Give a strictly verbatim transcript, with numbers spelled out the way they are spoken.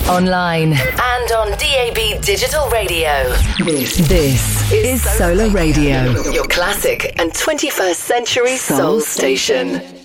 online, and on D A B Digital Radio. This, this is Solar Radio, your classic and twenty-first century soul station.